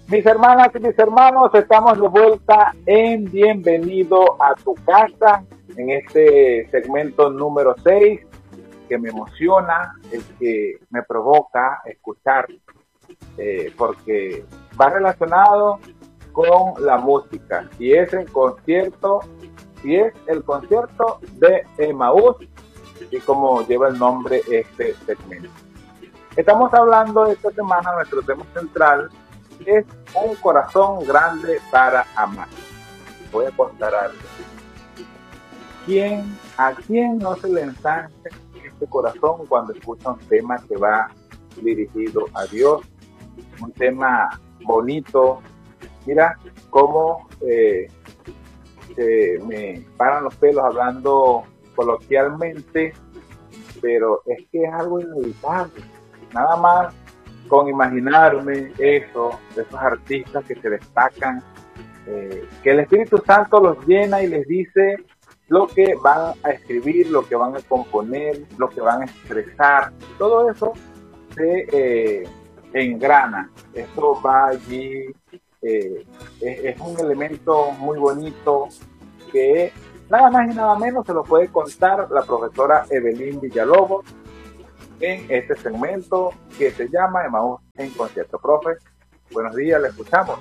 Mis hermanas y mis hermanos, estamos de vuelta en Bienvenido a tu casa, en este segmento número 6, que me emociona, el que me provoca escuchar, porque va relacionado con la música, y es el concierto de Emaús, y como lleva el nombre este segmento. Estamos hablando esta semana, nuestro tema central es un corazón grande para amar. Voy a contar algo. ¿A quién no se le ensancha este corazón cuando escucha un tema que va dirigido a Dios? Un tema bonito. Mira cómo me paran los pelos hablando coloquialmente, pero es que es algo inevitable. Nada más con imaginarme eso, de esos artistas que se destacan, que el Espíritu Santo los llena y les dice lo que van a escribir, lo que van a componer, lo que van a expresar, todo eso se engrana, eso va allí, es un elemento muy bonito que nada más y nada menos se lo puede contar la profesora Evelyn Villalobos en este segmento que se llama Emaús en concierto. Profe, buenos días, le escuchamos.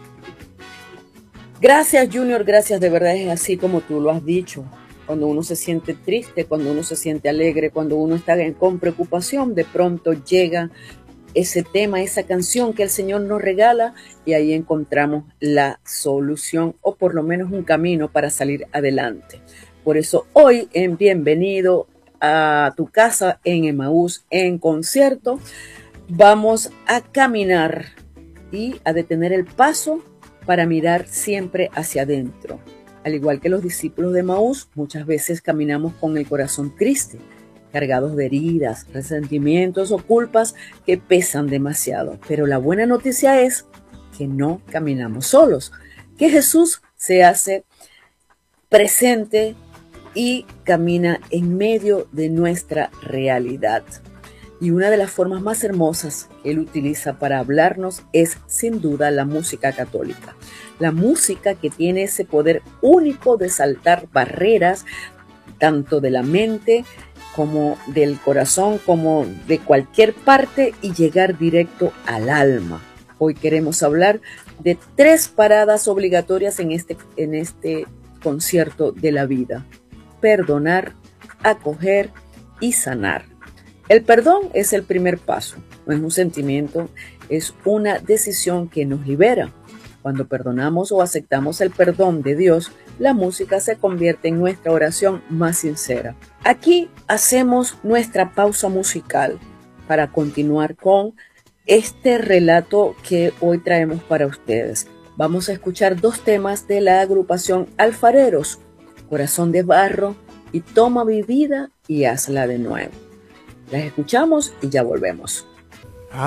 Gracias, Junior, gracias, de verdad es así como tú lo has dicho. Cuando uno se siente triste, cuando uno se siente alegre, cuando uno está con preocupación, de pronto llega ese tema, esa canción que el Señor nos regala y ahí encontramos la solución o por lo menos un camino para salir adelante. Por eso hoy en Bienvenido a tu casa en Emaús en concierto, vamos a caminar y a detener el paso para mirar siempre hacia adentro. Al igual que los discípulos de Emaús, muchas veces caminamos con el corazón triste, cargados de heridas, resentimientos o culpas que pesan demasiado. Pero la buena noticia es que no caminamos solos, que Jesús se hace presente y camina en medio de nuestra realidad. Y una de las formas más hermosas que Él utiliza para hablarnos es sin duda la música católica. La música que tiene ese poder único de saltar barreras, tanto de la mente como del corazón, como de cualquier parte y llegar directo al alma. Hoy queremos hablar de 3 paradas obligatorias en este concierto de la vida: perdonar, acoger y sanar. El perdón es el primer paso, no es un sentimiento, es una decisión que nos libera. Cuando perdonamos o aceptamos el perdón de Dios, la música se convierte en nuestra oración más sincera. Aquí hacemos nuestra pausa musical para continuar con este relato que hoy traemos para ustedes. Vamos a escuchar 2 temas de la agrupación Alfareros, Corazón de Barro y Toma mi vida y hazla de nuevo. Las escuchamos y ya volvemos.